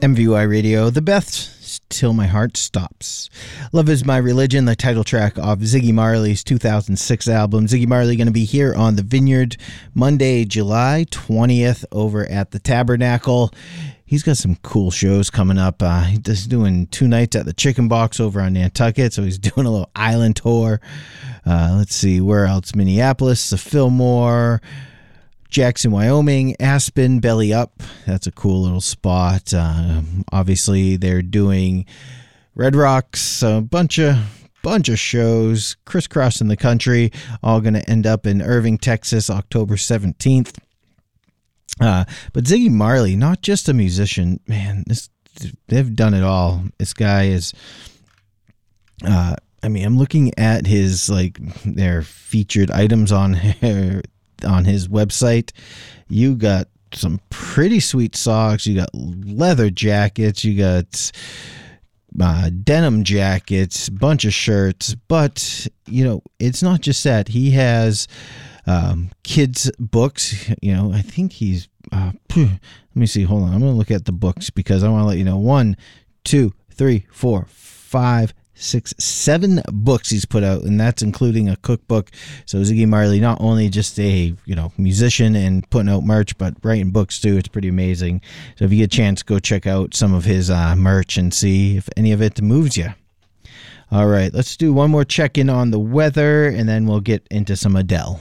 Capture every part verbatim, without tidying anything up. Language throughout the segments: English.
M V Y Radio, the best till my heart stops. Love is My Religion, the title track of Ziggy Marley's two thousand six album. Ziggy Marley going to be here on the Vineyard Monday, July twentieth over at the Tabernacle. He's got some cool shows coming up. Uh, he's doing two nights at the Chicken Box over on Nantucket, so he's doing a little island tour. Uh, let's see, where else? Minneapolis, the Fillmore, Jackson, Wyoming, Aspen, Belly Up. That's a cool little spot. Uh, obviously, they're doing Red Rocks, a bunch of bunch of shows crisscrossing the country. All going to end up in Irving, Texas, October seventeenth. Uh, but Ziggy Marley, not just a musician, man. This they've done it all. This guy is. Uh, I mean, I'm looking at his like their featured items on here. On his website. You got some pretty sweet socks. You got leather jackets. You got uh, denim jackets, bunch of shirts. But, you know, it's not just that. He has um, kids' books. You know, I think he's, uh, let me see. Hold on. I'm going to look at the books because I want to let you know. One, two, three, four, five, six, seven books he's put out, and that's including a cookbook. So Ziggy Marley, not only just a you know musician and putting out merch, but writing books too. It's pretty amazing. So if you get a chance, go check out some of his uh, merch and see if any of it moves you. All right, let's do one more check-in on the weather, and then we'll get into some Adele.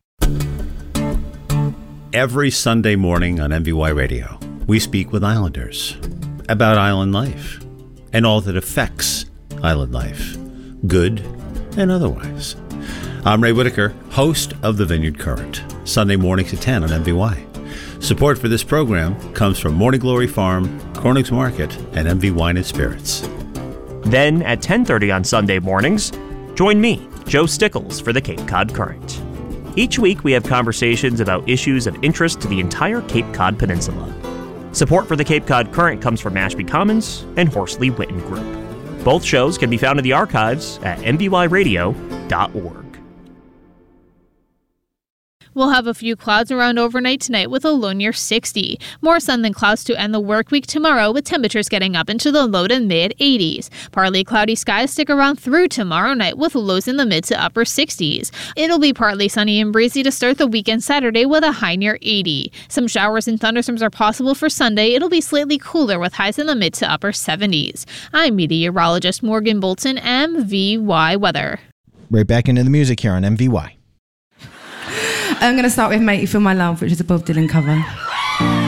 Every Sunday morning on M V Y Radio, we speak with Islanders about island life and all that affects island life, good and otherwise. I'm Ray Whitaker, host of the Vineyard Current, Sunday mornings at ten on M V Y. Support for this program comes from Morning Glory Farm, Cornings Market, and M V Wine and Spirits. Then at ten thirty on Sunday mornings, join me, Joe Stickles, for the Cape Cod Current. Each week we have conversations about issues of interest to the entire Cape Cod Peninsula. Support for the Cape Cod Current comes from Mashpee Commons and Horsley Witten Group. Both shows can be found in the archives at m v y radio dot org. We'll have a few clouds around overnight tonight with a low near sixty. More sun than clouds to end the work week tomorrow with temperatures getting up into the low to mid eighties. Partly cloudy skies stick around through tomorrow night with lows in the mid to upper sixties. It'll be partly sunny and breezy to start the weekend Saturday with a high near eighty. Some showers and thunderstorms are possible for Sunday. It'll be slightly cooler with highs in the mid to upper seventies. I'm meteorologist Morgan Bolton, M V Y Weather. Right back into the music here on M V Y. I'm going to start with Make You Feel My Love, which is a Bob Dylan cover.